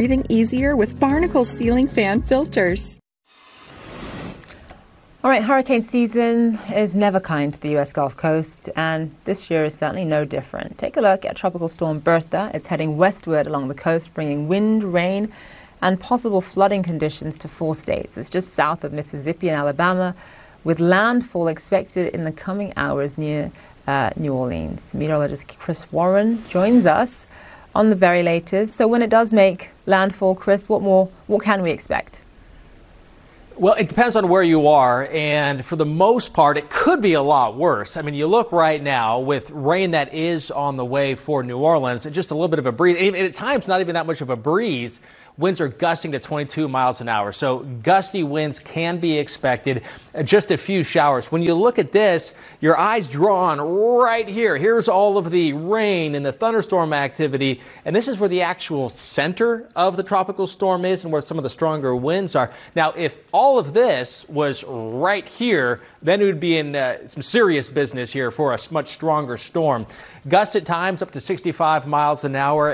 breathing easier with Barnacle ceiling fan filters. All right, hurricane season is never kind to the U.S. Gulf Coast, and this year is certainly no different. Take a look at Tropical Storm Bertha. It's heading westward along the coast, bringing wind, rain, and possible flooding conditions to 4 states. It's just south of Mississippi and Alabama, with landfall expected in the coming hours near New Orleans. Meteorologist Chris Warren joins us on the very latest. So when it does make landfall, Chris, what can we expect? Well, it depends on where you are, and for the most part, it could be a lot worse. I mean, you look right now with rain that is on the way for New Orleans, and just a little bit of a breeze, and at times not even that much of a breeze. Winds are gusting to 22 miles an hour, so gusty winds can be expected. Just a few showers. When you look at this, your eyes drawn right here. Here's all of the rain and the thunderstorm activity, and this is where the actual center of the tropical storm is and where some of the stronger winds are. Now, if all of this was right here, then it would be in some serious business here for a much stronger storm. Gusts at times up to 65 miles an hour.